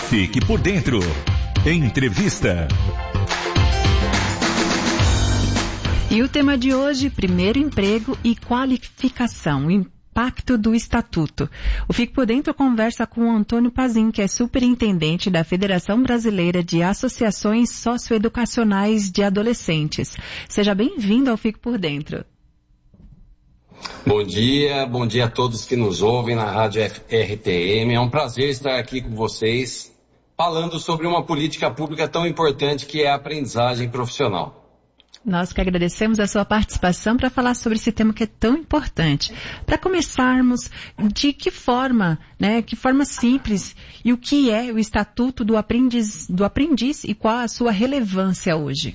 Fique por dentro. Entrevista. E o tema de hoje, primeiro emprego e qualificação, o impacto do Estatuto. O Fique por Dentro conversa com o Antônio Pazin, que é superintendente da Federação Brasileira de Associações Socioeducacionais de Adolescentes. Seja bem-vindo ao Fique por Dentro. Bom dia a todos que nos ouvem na Rádio RTM. É um prazer estar aqui com vocês, falando sobre uma política pública tão importante que é a aprendizagem profissional. Nós que agradecemos a sua participação para falar sobre esse tema que é tão importante. Para começarmos, de que forma simples e o que é o Estatuto do Aprendiz e qual a sua relevância hoje?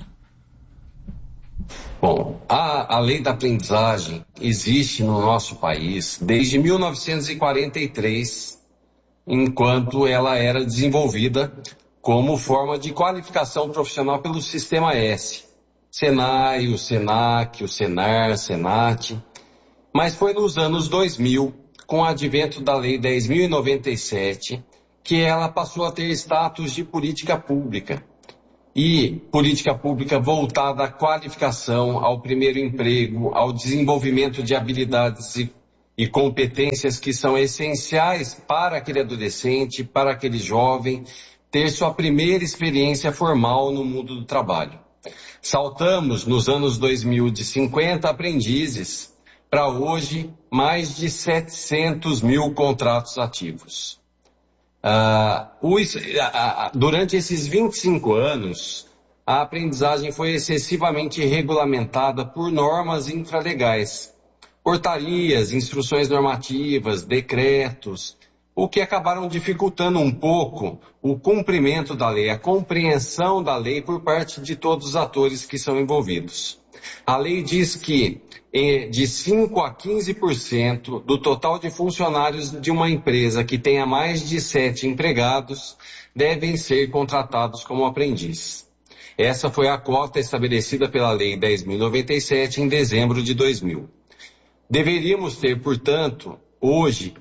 Bom, a lei da aprendizagem existe no nosso país desde 1943, enquanto ela era desenvolvida como forma de qualificação profissional pelo Sistema S. Senai, o Senac, o Senar, Senat. Mas foi nos anos 2000, com o advento da Lei 10.097, que ela passou a ter status de política pública. E política pública voltada à qualificação, ao primeiro emprego, ao desenvolvimento de habilidades e competências que são essenciais para aquele adolescente, para aquele jovem, ter sua primeira experiência formal no mundo do trabalho. Saltamos nos anos 2000 de 50 aprendizes para hoje mais de 700 mil contratos ativos. Durante esses 25 anos, a aprendizagem foi excessivamente regulamentada por normas infralegais, portarias, instruções normativas, decretos, o que acabaram dificultando um pouco o cumprimento da lei, a compreensão da lei por parte de todos os atores que são envolvidos. A lei diz que de 5% a 15% do total de funcionários de uma empresa que tenha mais de 7 empregados devem ser contratados como aprendiz. Essa foi a cota estabelecida pela Lei 10.097 em dezembro de 2000. Deveríamos ter, portanto, hoje,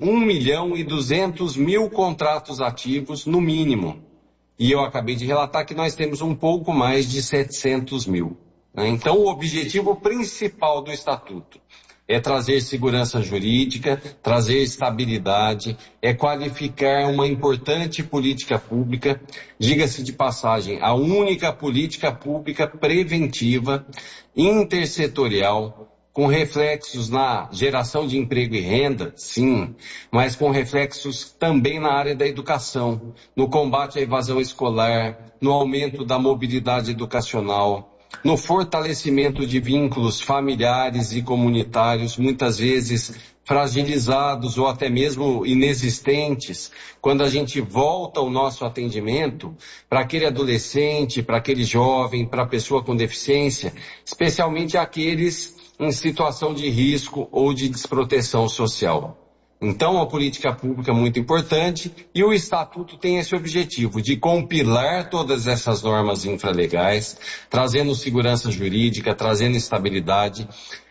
1.200.000 contratos ativos no mínimo. E eu acabei de relatar que nós temos um pouco mais de 700 mil. Então, o objetivo principal do Estatuto é trazer segurança jurídica, trazer estabilidade, é qualificar uma importante política pública, diga-se de passagem, a única política pública preventiva, intersetorial, com reflexos na geração de emprego e renda, sim, mas com reflexos também na área da educação, no combate à evasão escolar, no aumento da mobilidade educacional, no fortalecimento de vínculos familiares e comunitários, muitas vezes fragilizados ou até mesmo inexistentes, quando a gente volta o nosso atendimento para aquele adolescente, para aquele jovem, para a pessoa com deficiência, especialmente aqueles em situação de risco ou de desproteção social. Então, a política pública é muito importante e o Estatuto tem esse objetivo de compilar todas essas normas infralegais, trazendo segurança jurídica, trazendo estabilidade,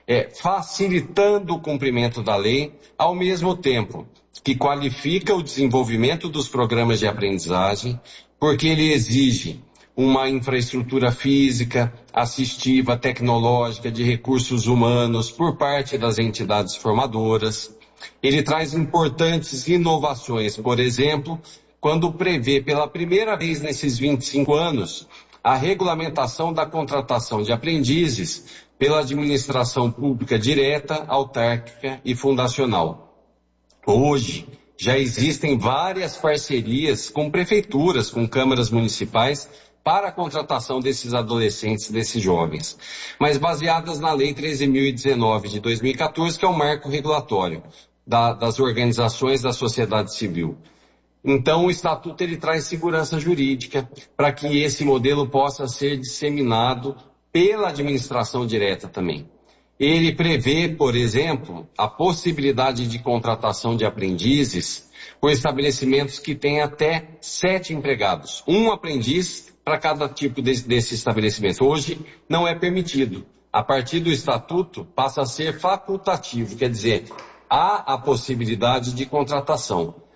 facilitando o cumprimento da lei, ao mesmo tempo que qualifica o desenvolvimento dos programas de aprendizagem, porque ele exige uma infraestrutura física, assistiva, tecnológica, de recursos humanos por parte das entidades formadoras. Ele traz importantes inovações, por exemplo, quando prevê pela primeira vez nesses 25 anos a regulamentação da contratação de aprendizes pela administração pública direta, autárquica e fundacional. Hoje, já existem várias parcerias com prefeituras, com câmaras municipais, para a contratação desses adolescentes, desses jovens, mas baseadas na Lei 13.019 de 2014, que é o marco regulatório das organizações da sociedade civil. Então, o Estatuto ele traz segurança jurídica para que esse modelo possa ser disseminado pela administração direta também. Ele prevê, por exemplo, a possibilidade de contratação de aprendizes por estabelecimentos que têm até 7 empregados, um aprendiz para cada tipo desse estabelecimento. Hoje não é permitido. A partir do Estatuto passa a ser facultativo, quer dizer, há a possibilidade de contratação.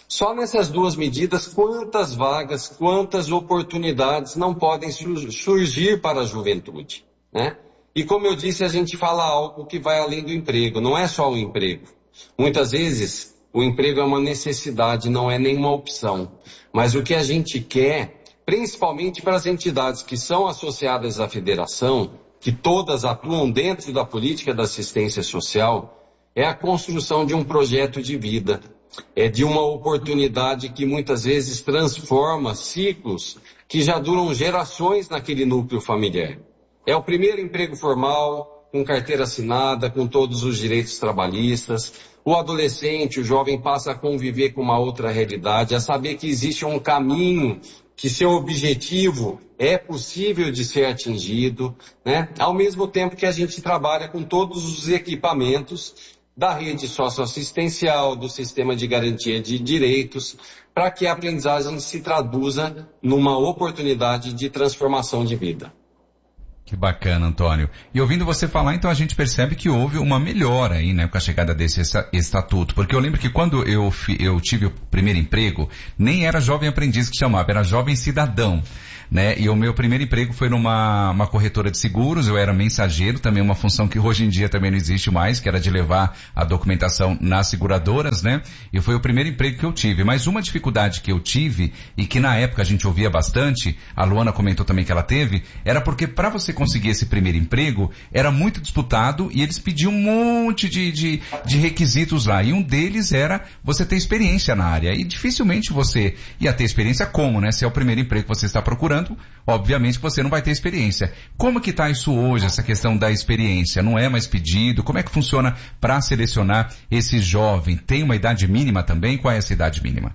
Só nessas duas medidas, quantas vagas, quantas oportunidades não podem surgir para a juventude, né? E como eu disse, a gente fala algo que vai além do emprego, não é só o emprego. Muitas vezes, o emprego é uma necessidade, não é nenhuma opção. Mas o que a gente quer, principalmente para as entidades que são associadas à federação, que todas atuam dentro da política da assistência social, é a construção de um projeto de vida, é de uma oportunidade que muitas vezes transforma ciclos que já duram gerações naquele núcleo familiar. É o primeiro emprego formal, com carteira assinada, com todos os direitos trabalhistas. O adolescente, o jovem passa a conviver com uma outra realidade, a saber que existe um caminho, que seu objetivo é possível de ser atingido, né? Ao mesmo tempo que a gente trabalha com todos os equipamentos da rede socioassistencial, do sistema de garantia de direitos, para que a aprendizagem se traduza numa oportunidade de transformação de vida. Que bacana, Antônio. E ouvindo você falar, então a gente percebe que houve uma melhora aí, né, com a chegada desse estatuto. Porque eu lembro que quando eu tive o primeiro emprego, nem era jovem aprendiz que chamava, era jovem cidadão, né? E o meu primeiro emprego foi numa corretora de seguros, eu era mensageiro, também uma função que hoje em dia também não existe mais, que era de levar a documentação nas seguradoras, né? E foi o primeiro emprego que eu tive. Mas uma dificuldade que eu tive, e que na época a gente ouvia bastante, a Luana comentou também que ela teve, era porque para você conseguir esse primeiro emprego, era muito disputado e eles pediam um monte de requisitos lá. E um deles era você ter experiência na área. E dificilmente você ia ter experiência como, né? Se é o primeiro emprego que você está procurando, obviamente que você não vai ter experiência. Como que está isso hoje, essa questão da experiência? Não é mais pedido? Como é que funciona para selecionar esse jovem? Tem uma idade mínima também? Qual é essa idade mínima?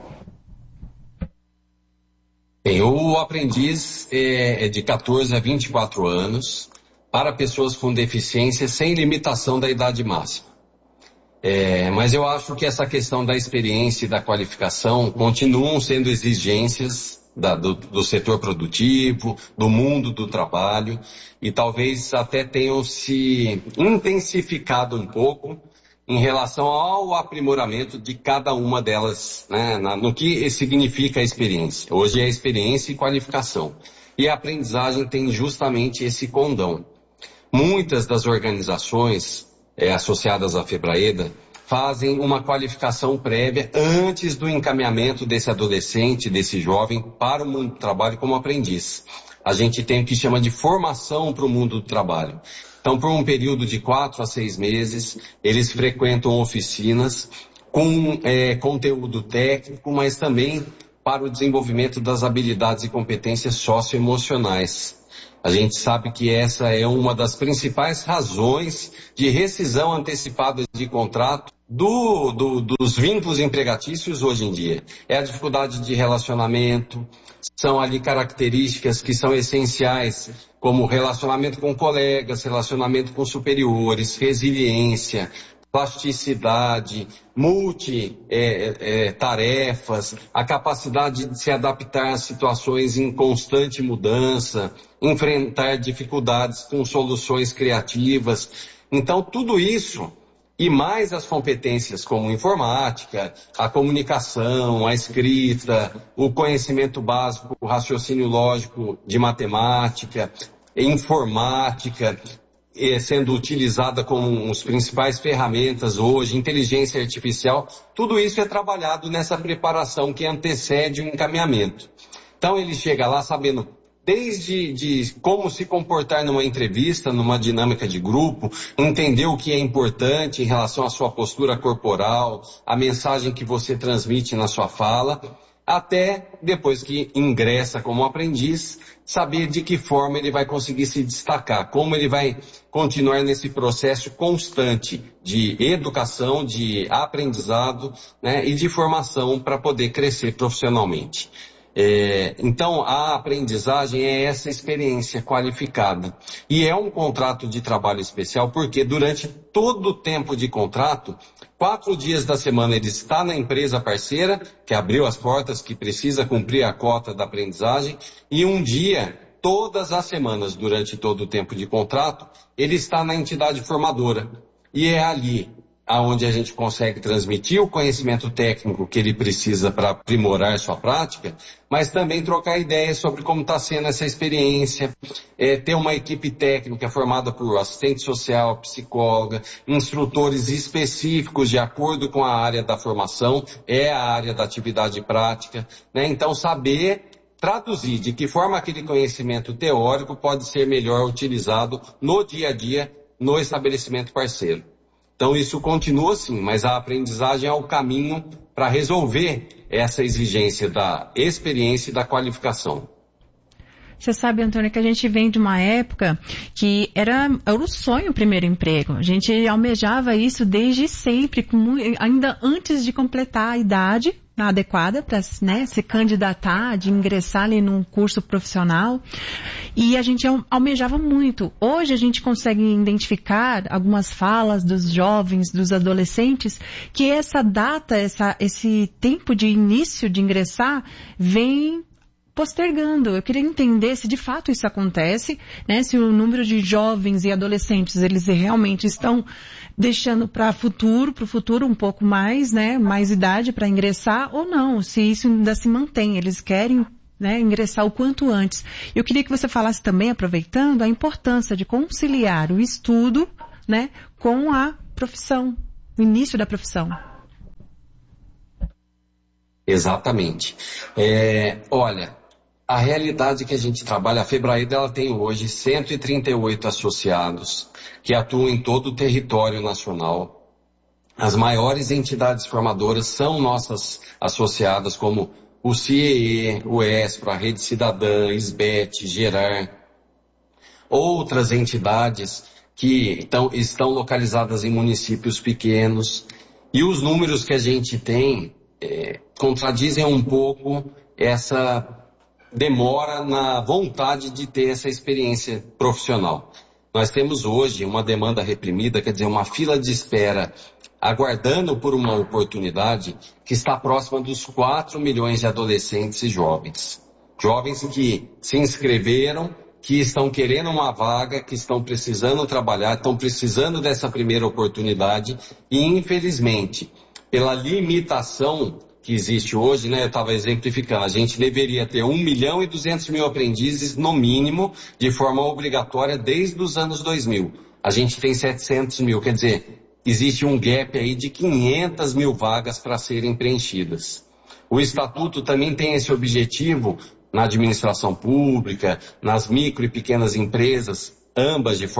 O aprendiz é de 14 a 24 anos para pessoas com deficiência sem limitação da idade máxima. Mas eu acho que essa questão da experiência e da qualificação continuam sendo exigências do setor produtivo, do mundo do trabalho, e talvez até tenham se intensificado um pouco em relação ao aprimoramento de cada uma delas, né, no que significa a experiência. Hoje é experiência e qualificação. E a aprendizagem tem justamente esse condão. Muitas das organizações associadas à FEBRAEDA fazem uma qualificação prévia antes do encaminhamento desse adolescente, desse jovem, para o mundo do trabalho como aprendiz. A gente tem o que chama de formação para o mundo do trabalho. Então, por um período de 4 a 6 meses, eles frequentam oficinas com conteúdo técnico, mas também para o desenvolvimento das habilidades e competências socioemocionais. A gente sabe que essa é uma das principais razões de rescisão antecipada de contrato dos vínculos empregatícios hoje em dia. É a dificuldade de relacionamento, são ali características que são essenciais, como relacionamento com colegas, relacionamento com superiores, resiliência, plasticidade, tarefas, a capacidade de se adaptar a situações em constante mudança, enfrentar dificuldades com soluções criativas. Então, tudo isso, e mais as competências como informática, a comunicação, a escrita, o conhecimento básico, o raciocínio lógico de matemática, informática, sendo utilizada como as principais ferramentas hoje, inteligência artificial, tudo isso é trabalhado nessa preparação que antecede o encaminhamento. Então ele chega lá sabendo desde de como se comportar numa entrevista, numa dinâmica de grupo, entender o que é importante em relação à sua postura corporal, a mensagem que você transmite na sua fala, até depois que ingressa como aprendiz, saber de que forma ele vai conseguir se destacar, como ele vai continuar nesse processo constante de educação, de aprendizado, né, e de formação para poder crescer profissionalmente. Então, a aprendizagem é essa experiência qualificada. E é um contrato de trabalho especial porque durante todo o tempo de contrato, 4 dias da semana ele está na empresa parceira, que abriu as portas, que precisa cumprir a cota da aprendizagem, e um dia, todas as semanas, durante todo o tempo de contrato, ele está na entidade formadora. E é ali, onde a gente consegue transmitir o conhecimento técnico que ele precisa para aprimorar sua prática, mas também trocar ideias sobre como está sendo essa experiência, ter uma equipe técnica formada por assistente social, psicóloga, instrutores específicos de acordo com a área da formação, a área da atividade prática, né? Então saber traduzir de que forma aquele conhecimento teórico pode ser melhor utilizado no dia a dia no estabelecimento parceiro. Então isso continua assim, mas a aprendizagem é o caminho para resolver essa exigência da experiência e da qualificação. Você sabe, Antônio, que a gente vem de uma época que era o sonho o primeiro emprego. A gente almejava isso desde sempre, ainda antes de completar a idade adequada para, né, se candidatar, de ingressar ali num curso profissional. E a gente almejava muito. Hoje a gente consegue identificar algumas falas dos jovens, dos adolescentes, que essa data, esse tempo de início de ingressar vem postergando. Eu queria entender se de fato isso acontece, né? Se o número de jovens e adolescentes, eles realmente estão deixando para o futuro um pouco mais, né? Mais idade para ingressar ou não, se isso ainda se mantém. Eles querem, né, ingressar o quanto antes. Eu queria que você falasse também, aproveitando, a importância de conciliar o estudo, né, com a profissão, o início da profissão. Exatamente. Olha, a realidade que a gente trabalha, a Febraída, ela tem hoje 138 associados que atuam em todo o território nacional. As maiores entidades formadoras são nossas associadas, como o CIEE, o ESPRO, a Rede Cidadã, SBET, Gerar. Outras entidades que estão localizadas em municípios pequenos. E os números que a gente tem contradizem um pouco essa demora na vontade de ter essa experiência profissional. Nós temos hoje uma demanda reprimida, quer dizer, uma fila de espera aguardando por uma oportunidade que está próxima dos 4 milhões de adolescentes e jovens. Jovens que se inscreveram, que estão querendo uma vaga, que estão precisando trabalhar, estão precisando dessa primeira oportunidade e, infelizmente, pela limitação que existe hoje, né, eu estava exemplificando, a gente deveria ter 1.200.000 aprendizes, no mínimo, de forma obrigatória desde os anos 2000. A gente tem 700.000, quer dizer, existe um gap aí de 500.000 vagas para serem preenchidas. O Estatuto também tem esse objetivo na administração pública, nas micro e pequenas empresas, ambas de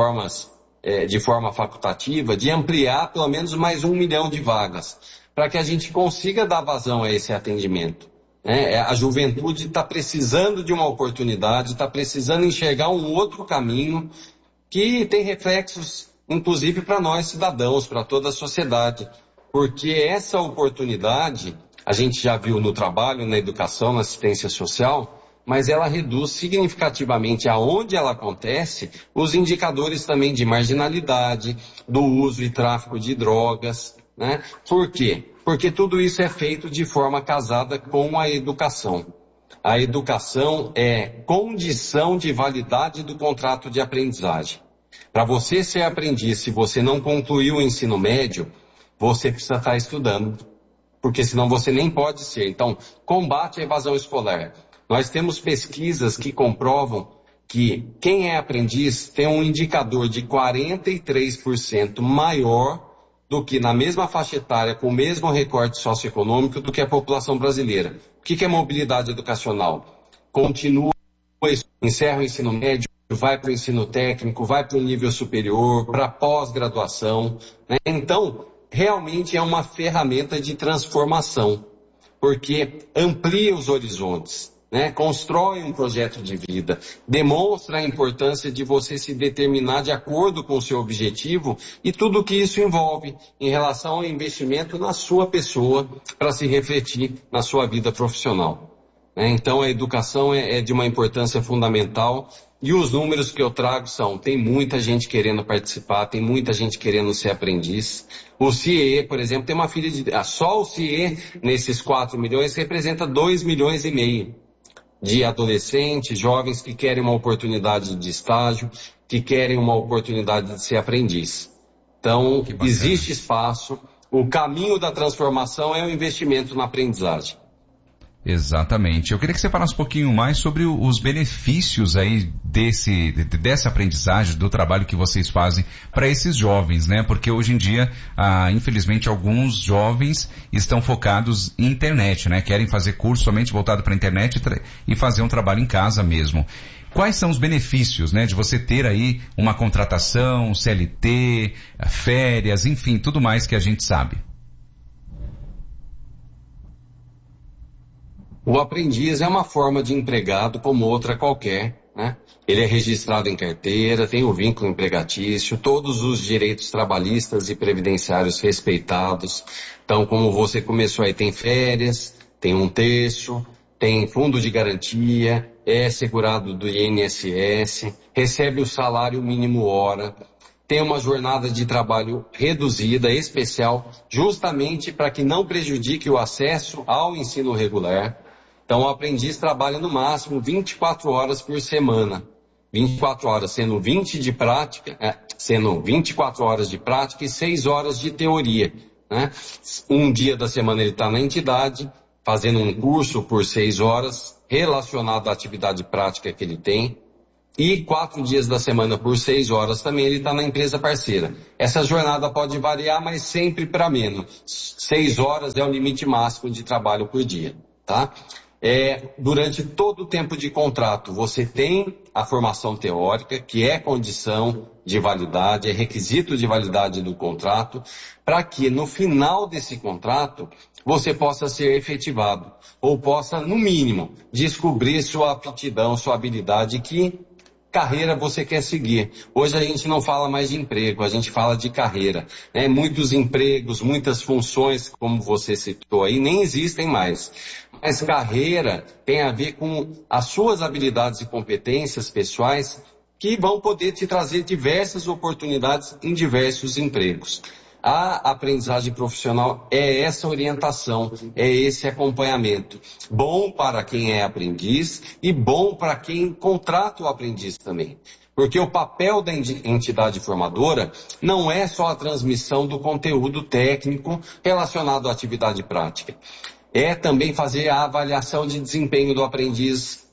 forma facultativa, de ampliar pelo menos mais 1 milhão de vagas, para que a gente consiga dar vazão a esse atendimento. A juventude está precisando de uma oportunidade, está precisando enxergar um outro caminho que tem reflexos, inclusive, para nós cidadãos, para toda a sociedade. Porque essa oportunidade, a gente já viu no trabalho, na educação, na assistência social, mas ela reduz significativamente aonde ela acontece os indicadores também de marginalidade, do uso e tráfico de drogas, né? Por quê? Porque tudo isso é feito de forma casada com a educação. A educação é condição de validade do contrato de aprendizagem. Para você ser aprendiz, se você não concluiu o ensino médio, você precisa estar estudando, porque senão você nem pode ser. Então, combate a evasão escolar. Nós temos pesquisas que comprovam que quem é aprendiz tem um indicador de 43% maior do que na mesma faixa etária, com o mesmo recorte socioeconômico, do que a população brasileira. O que é mobilidade educacional? Continua, encerra o ensino médio, vai para o ensino técnico, vai para o nível superior, para pós-graduação, né? Então, realmente é uma ferramenta de transformação, porque amplia os horizontes, né? Constrói um projeto de vida, demonstra a importância de você se determinar de acordo com o seu objetivo e tudo o que isso envolve em relação ao investimento na sua pessoa para se refletir na sua vida profissional. Então a educação é de uma importância fundamental e os números que eu trago tem muita gente querendo participar, tem muita gente querendo ser aprendiz. O CIE, por exemplo, tem uma filha só o CIE nesses 4 milhões representa 2,5 milhões de adolescentes, jovens que querem uma oportunidade de estágio, que querem uma oportunidade de ser aprendiz. Então, existe espaço. O caminho da transformação é o investimento na aprendizagem. Exatamente. Eu queria que você falasse um pouquinho mais sobre os benefícios aí dessa aprendizagem, do trabalho que vocês fazem para esses jovens, né? Porque hoje em dia, infelizmente, alguns jovens estão focados em internet, né? Querem fazer curso somente voltado para a internet e fazer um trabalho em casa mesmo. Quais são os benefícios, né, de você ter aí uma contratação, CLT, férias, enfim, tudo mais que a gente sabe? O aprendiz é uma forma de empregado como outra qualquer, né? Ele é registrado em carteira, tem o vínculo empregatício, todos os direitos trabalhistas e previdenciários respeitados. Então, como você começou aí, tem férias, tem 1/3, tem fundo de garantia, é segurado do INSS, recebe o salário mínimo hora, tem uma jornada de trabalho reduzida, especial, justamente para que não prejudique o acesso ao ensino regular. Então, o aprendiz trabalha no máximo 24 horas por semana. 24 horas, sendo 24 horas de prática e 6 horas de teoria, né? Um dia da semana ele está na entidade, fazendo um curso por 6 horas, relacionado à atividade prática que ele tem. E 4 dias da semana por 6 horas também ele está na empresa parceira. Essa jornada pode variar, mas sempre para menos. 6 horas é o limite máximo de trabalho por dia, tá? Durante todo o tempo de contrato, você tem a formação teórica, que é condição de validade, é requisito de validade do contrato, para que no final desse contrato você possa ser efetivado, ou possa, no mínimo, descobrir sua aptidão, sua habilidade, que carreira você quer seguir. Hoje a gente não fala mais de emprego, a gente fala de carreira, né? Muitos empregos, muitas funções, como você citou aí, nem existem mais. Mas carreira tem a ver com as suas habilidades e competências pessoais que vão poder te trazer diversas oportunidades em diversos empregos. A aprendizagem profissional é essa orientação, é esse acompanhamento. Bom para quem é aprendiz e bom para quem contrata o aprendiz também. Porque o papel da entidade formadora não é só a transmissão do conteúdo técnico relacionado à atividade prática. É também fazer a avaliação de desempenho do aprendiz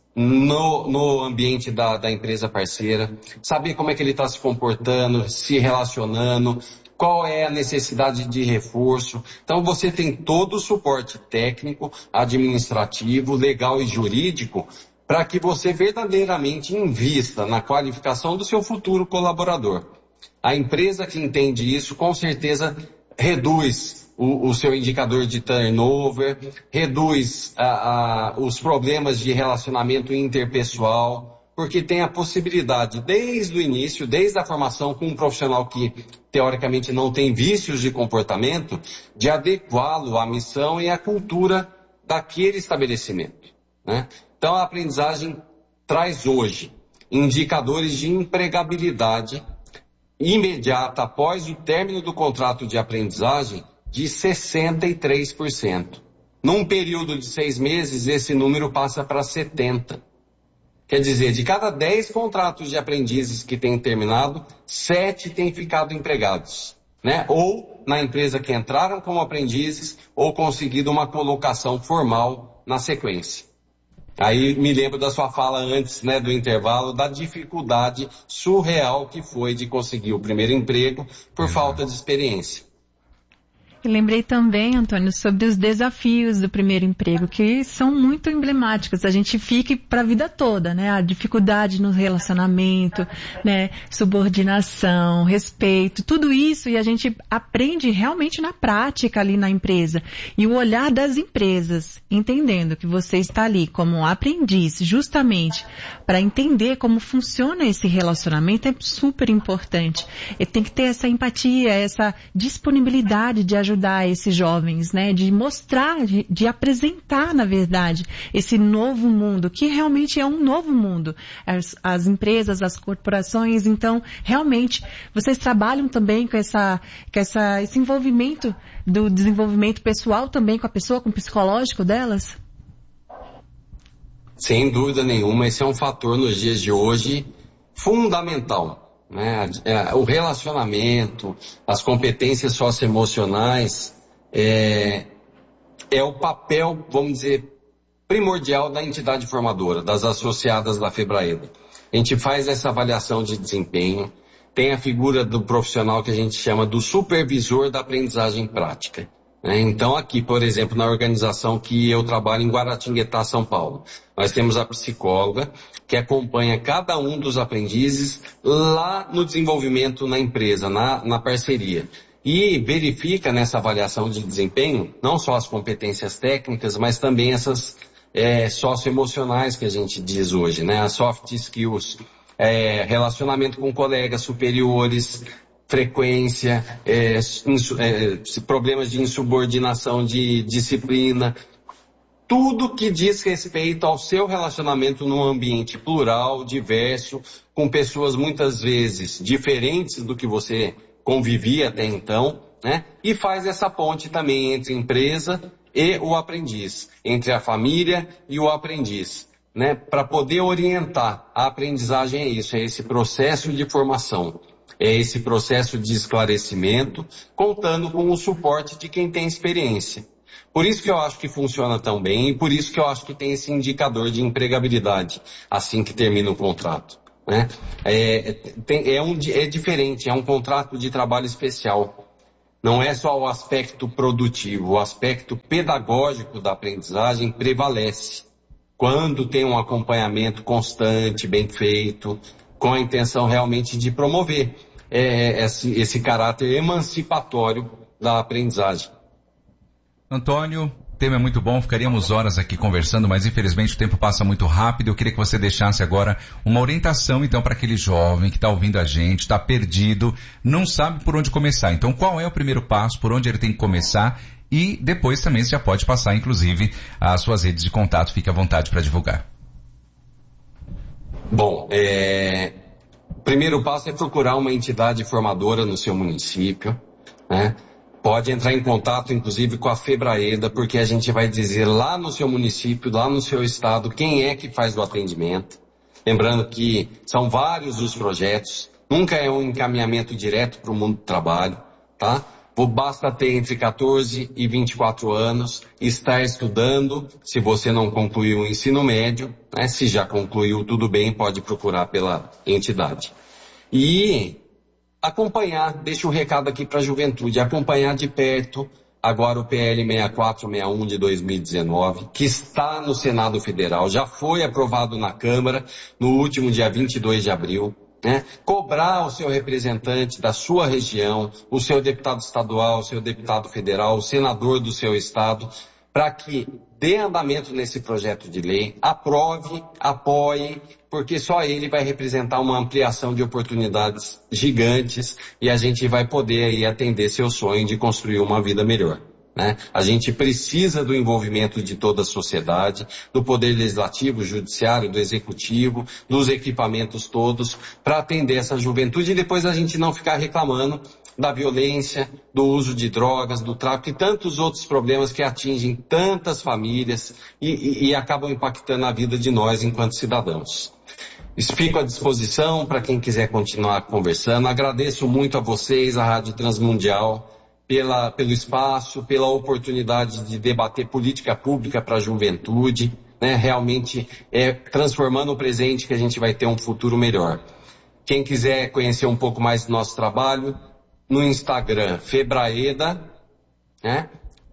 no ambiente da empresa parceira, saber como é que ele está se comportando, se relacionando, qual é a necessidade de reforço. Então você tem todo o suporte técnico, administrativo, legal e jurídico para que você verdadeiramente invista na qualificação do seu futuro colaborador. A empresa que entende isso, com certeza, reduz o seu indicador de turnover, reduz os problemas de relacionamento interpessoal, porque tem a possibilidade, desde o início, desde a formação com um profissional que, teoricamente, não tem vícios de comportamento, de adequá-lo à missão e à cultura daquele estabelecimento, né? Então, a aprendizagem traz hoje indicadores de empregabilidade imediata após o término do contrato de aprendizagem de 63%. Num período de 6 meses, esse número passa para 70%. Quer dizer, de cada 10 contratos de aprendizes que têm terminado, 7 têm ficado empregados, né? Ou na empresa que entraram como aprendizes, ou conseguido uma colocação formal na sequência. Aí me lembro da sua fala antes, né, do intervalo, da dificuldade surreal que foi de conseguir o primeiro emprego por falta de experiência. E lembrei também, Antônio, sobre os desafios do primeiro emprego, que são muito emblemáticos. A gente fica para a vida toda, né? A dificuldade no relacionamento, né? Subordinação, respeito, tudo isso, e a gente aprende realmente na prática ali na empresa. E o olhar das empresas, entendendo que você está ali como um aprendiz, justamente para entender como funciona esse relacionamento, é super importante. E tem que ter essa empatia, essa disponibilidade de ajudar esses jovens, né? De mostrar, de apresentar, na verdade, esse novo mundo, que realmente é um novo mundo. As empresas, as corporações, então, realmente, vocês trabalham também com esse envolvimento do desenvolvimento pessoal também com a pessoa, com o psicológico delas? Sem dúvida nenhuma, esse é um fator nos dias de hoje fundamental, né? O relacionamento, as competências socioemocionais é o papel, vamos dizer, primordial da entidade formadora, das associadas da FEBRAEDA. A gente faz essa avaliação de desempenho, tem a figura do profissional que a gente chama do supervisor da aprendizagem prática. Então aqui, por exemplo, na organização que eu trabalho em Guaratinguetá, São Paulo, nós temos a psicóloga que acompanha cada um dos aprendizes lá no desenvolvimento na empresa, na parceria. E verifica nessa avaliação de desempenho não só as competências técnicas, mas também essas socioemocionais que a gente diz hoje, né? As soft skills, relacionamento com colegas superiores, frequência, problemas de insubordinação de disciplina, tudo que diz respeito ao seu relacionamento num ambiente plural, diverso, com pessoas muitas vezes diferentes do que você convivia até então, né? E faz essa ponte também entre empresa e o aprendiz, entre a família e o aprendiz, né? Para poder orientar a aprendizagem é isso, é esse processo de formação. É esse processo de esclarecimento, contando com o suporte de quem tem experiência. Por isso que eu acho que funciona tão bem e por isso que eu acho que tem esse indicador de empregabilidade assim que termina o contrato, né? É diferente, é um contrato de trabalho especial. Não é só o aspecto produtivo, o aspecto pedagógico da aprendizagem prevalece. Quando tem um acompanhamento constante, bem feito, com a intenção realmente de promover esse caráter emancipatório da aprendizagem. Antônio, o tema é muito bom, ficaríamos horas aqui conversando, mas infelizmente o tempo passa muito rápido. Eu queria que você deixasse agora uma orientação, então, para aquele jovem que está ouvindo a gente, está perdido, não sabe por onde começar. Então, qual é o primeiro passo, por onde ele tem que começar? E depois também você já pode passar, inclusive, as suas redes de contato. Fique à vontade para divulgar. Bom, o primeiro passo é procurar uma entidade formadora no seu município, né? Pode entrar em contato, inclusive, com a FEBRAEDA, porque a gente vai dizer lá no seu município, lá no seu estado, quem é que faz o atendimento. Lembrando que são vários os projetos, nunca é um encaminhamento direto para o mundo do trabalho, tá? Basta ter entre 14 e 24 anos, estar estudando, se você não concluiu o ensino médio, né? Se já concluiu, tudo bem, pode procurar pela entidade. E acompanhar, deixa o recado aqui para a juventude, acompanhar de perto agora o PL 6461 de 2019, que está no Senado Federal, já foi aprovado na Câmara no último dia 22 de abril, né? Cobrar o seu representante da sua região, o seu deputado estadual, o seu deputado federal, o senador do seu estado, para que dê andamento nesse projeto de lei, aprove, apoie, porque só ele vai representar uma ampliação de oportunidades gigantes e a gente vai poder aí atender seu sonho de construir uma vida melhor, né? A gente precisa do envolvimento de toda a sociedade, do poder legislativo, judiciário, do executivo, dos equipamentos todos, para atender essa juventude e depois a gente não ficar reclamando da violência, do uso de drogas, do tráfico e tantos outros problemas que atingem tantas famílias e acabam impactando a vida de nós enquanto cidadãos. Fico à disposição para quem quiser continuar conversando. Agradeço muito a vocês, a Rádio Transmundial, pelo espaço, pela oportunidade de debater política pública para a juventude, né? Realmente transformando o presente que a gente vai ter um futuro melhor. Quem quiser conhecer um pouco mais do nosso trabalho, no Instagram, FEBRAEDA, né?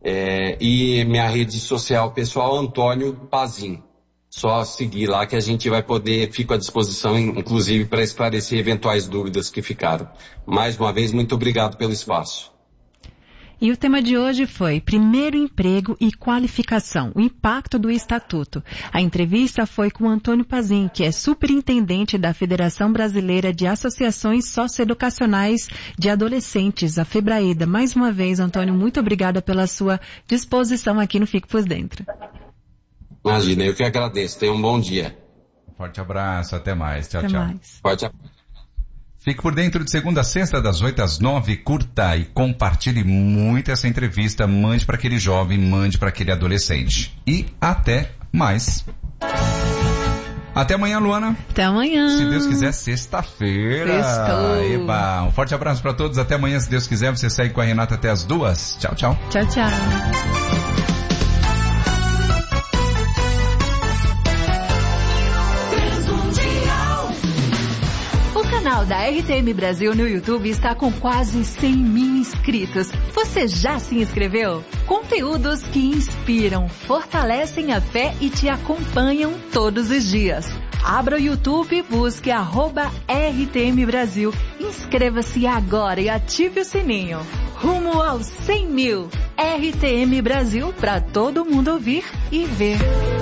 E minha rede social pessoal, Antônio Pazin. Só seguir lá que a gente vai poder, fico à disposição, inclusive, para esclarecer eventuais dúvidas que ficaram. Mais uma vez, muito obrigado pelo espaço. E o tema de hoje foi Primeiro Emprego e Qualificação, o impacto do Estatuto. A entrevista foi com Antônio Pazin, que é superintendente da Federação Brasileira de Associações Socioeducacionais de Adolescentes, a FEBRAEDA. Mais uma vez, Antônio, muito obrigada pela sua disposição aqui no Fique Por Dentro. Imagina, eu que agradeço. Tenha um bom dia. Forte abraço, até mais. Tchau, até tchau. Mais. Forte abraço. Fique por dentro de segunda a sexta, das 8 às 9, curta e compartilhe muito essa entrevista, mande para aquele jovem, mande para aquele adolescente. E até mais. Até amanhã, Luana. Até amanhã. Se Deus quiser, sexta-feira. Sextou. Eba, um forte abraço para todos. Até amanhã, se Deus quiser. Você segue com a Renata até as 2. Tchau, tchau. Tchau, tchau. O canal da RTM Brasil no YouTube está com quase 100.000 inscritos. Você já se inscreveu? Conteúdos que inspiram, fortalecem a fé e te acompanham todos os dias. Abra o YouTube e busque @RTM Brasil. Inscreva-se agora e ative o sininho. Rumo aos 100.000. RTM Brasil para todo mundo ouvir e ver.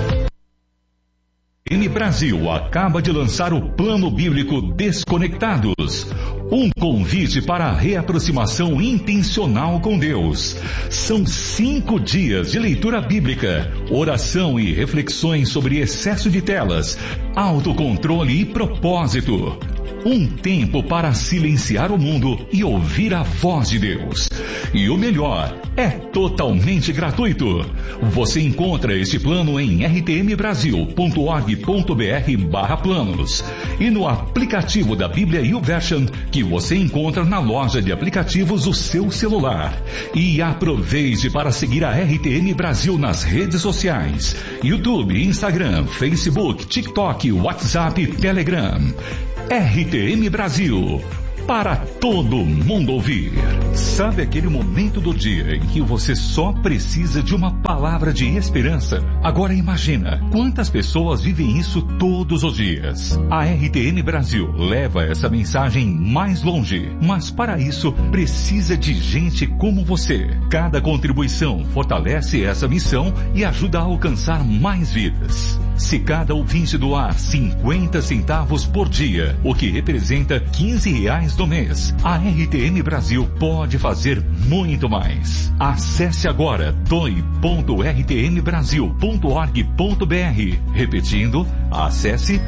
RTM Brasil acaba de lançar o Plano Bíblico Desconectados. Um convite para a reaproximação intencional com Deus. São 5 dias de leitura bíblica, oração e reflexões sobre excesso de telas, autocontrole e propósito. Um tempo para silenciar o mundo e ouvir a voz de Deus. E o melhor, é totalmente gratuito. Você encontra este plano em rtmbrasil.org.br/planos e no aplicativo da Bíblia YouVersion que você encontra na loja de aplicativos do seu celular. E aproveite para seguir a RTM Brasil nas redes sociais: YouTube, Instagram, Facebook, TikTok, WhatsApp e Telegram. RTM Brasil, para todo mundo ouvir. Sabe aquele momento do dia em que você só precisa de uma palavra de esperança? Agora imagina quantas pessoas vivem isso todos os dias. A RTM Brasil leva essa mensagem mais longe, mas para isso precisa de gente como você. Cada contribuição fortalece essa missão e ajuda a alcançar mais vidas. Se cada ouvinte doar 50 centavos por dia, o que representa R$15 do mês, a RTM Brasil pode fazer muito mais. Acesse agora doe.rtmbrasil.org.br. Repetindo, acesse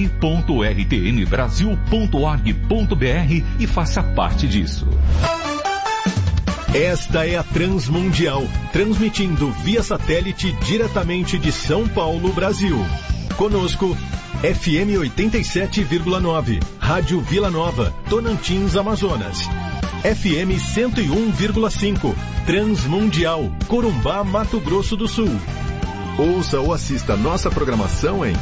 doe.rtmbrasil.org.br e faça parte disso. Esta é a Transmundial, transmitindo via satélite diretamente de São Paulo, Brasil. Conosco, FM 87,9, Rádio Vila Nova, Tonantins, Amazonas. FM 101,5, Transmundial, Corumbá, Mato Grosso do Sul. Ouça ou assista nossa programação em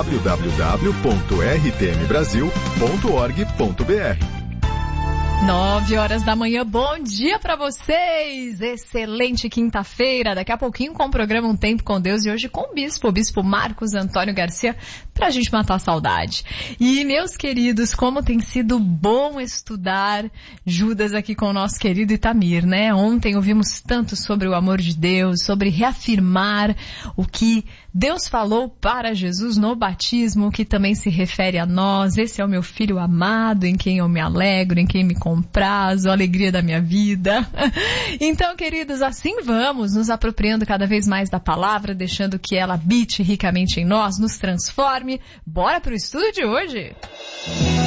www.rtmbrasil.org.br. 9 horas da manhã, bom dia pra vocês, excelente quinta-feira, daqui a pouquinho com o programa Um Tempo com Deus e hoje com o Bispo Marcos Antônio Garcia, pra gente matar a saudade. E meus queridos, como tem sido bom estudar Judas aqui com o nosso querido Itamir, né? Ontem ouvimos tanto sobre o amor de Deus, sobre reafirmar o que Deus falou para Jesus no batismo, que também se refere a nós. Esse é o meu filho amado, em quem eu me alegro, em quem me comprazo, a alegria da minha vida. Então, queridos, assim vamos nos apropriando cada vez mais da palavra, deixando que ela habite ricamente em nós, nos transforme. Bora pro estudo de hoje!